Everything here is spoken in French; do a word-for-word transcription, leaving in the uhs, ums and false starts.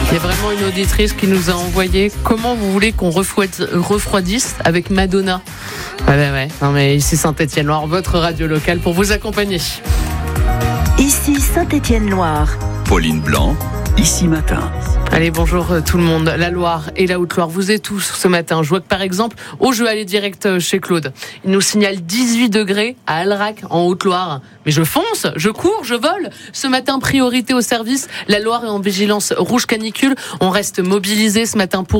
Il y a vraiment une auditrice qui nous a envoyé comment vous voulez qu'on refroidisse avec Madonna. Ouais, ouais, ouais. Non, mais ici Saint-Étienne-Loire, votre radio locale pour vous accompagner. Ici Saint-Étienne-Loire. Pauline Blanc, Ici Matin. Allez, bonjour tout le monde. La Loire et la Haute-Loire, vous êtes tous ce matin. Je vois que par exemple, au jeu aller direct chez Claude, il nous signale dix-huit degrés à Alrac en Haute-Loire. Mais je fonce, je cours, je vole. Ce matin, priorité au service. La Loire est en vigilance rouge canicule. On reste mobilisés ce matin pour